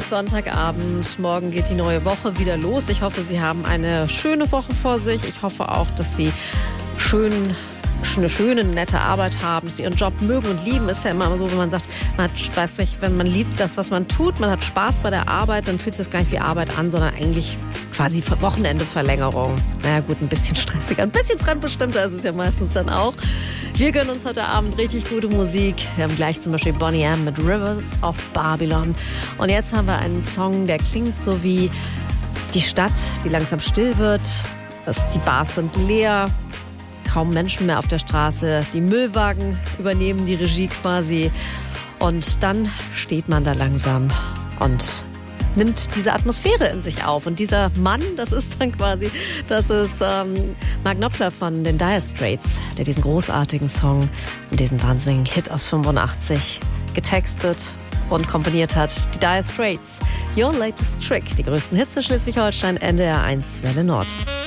ist Sonntagabend. Morgen geht die neue Woche wieder los. Ich hoffe, Sie haben eine schöne Woche vor sich. Ich hoffe auch, dass Sie eine schöne, nette Arbeit haben, dass Sie Ihren Job mögen und lieben. Ist ja immer so, wenn man sagt, wenn man liebt das, was man tut, man hat Spaß bei der Arbeit, dann fühlt sich das gar nicht wie Arbeit an, sondern eigentlich quasi Wochenende-Verlängerung. Naja gut, ein bisschen stressiger, ein bisschen fremdbestimmter ist es ja meistens dann auch. Wir gönnen uns heute Abend richtig gute Musik. Wir haben gleich zum Beispiel Boney M. mit Rivers of Babylon. Und jetzt haben wir einen Song, der klingt so wie die Stadt, die langsam still wird. Die Bars sind leer. Kaum Menschen mehr auf der Straße. Die Müllwagen übernehmen die Regie quasi. Und dann steht man da langsam und nimmt diese Atmosphäre in sich auf. Und dieser Mann, das ist Mark Knopfler von den Dire Straits, der diesen großartigen Song und diesen wahnsinnigen Hit aus 85 getextet und komponiert hat. Die Dire Straits, Your Latest Trick, die größten Hits in Schleswig-Holstein, NDR 1 Welle Nord.